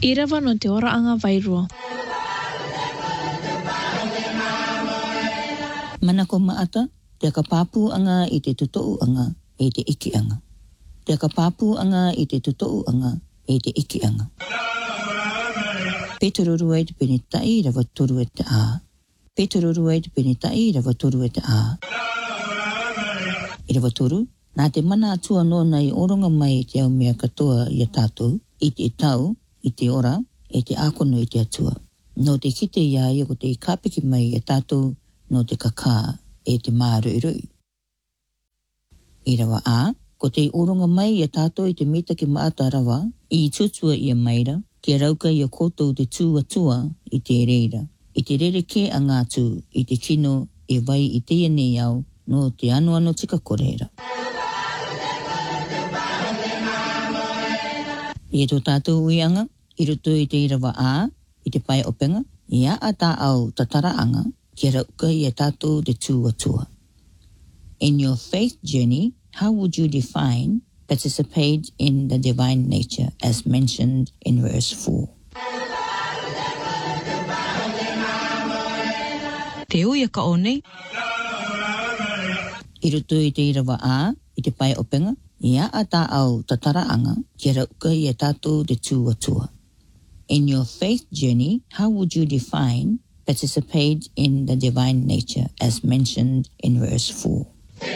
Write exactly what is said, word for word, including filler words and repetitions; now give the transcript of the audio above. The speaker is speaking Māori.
Irawa no te ora anga vairua. Mana ko maata, te ka papu anga i te tutou anga e te iki anga. Te ka papu anga i te tutou anga e te iki anga. Petororua i te penitai rawa toru e te a. Petororua i te penitai rawa toru e te a. I rawa toru, nā te mana atua no nei oronga mai te au mea katoa i a tātou, i te tau, i te ora, e te ākono i te atua. No te kite ia i ko te kāpiki mai i a tātou, no te kakā e te mārui-rui. I rawa a, ko te oronga mai i a tātou i te mita ki maata rawa, i tutua i a maira, ki a rauka i a koutou te tūatua i te reira. I te rere ke a ngātū, i te kino e vai i te nei au, no te ano ano tika korera. I e tō tātou uianga, i roto i te irawa a, i te pai openga, i a a tā au tatara anga, ki rauka i a tātou te tūatua. In your faith journey, how would you define participate in the divine nature as mentioned in verse four? Te uia ka o nei. I roto i te irawa a, i te pai openga, i a a tā au tatara anga, ki rauka i a tātou te tūatua. In your faith journey, how would you define participate in the divine nature as mentioned in verse four?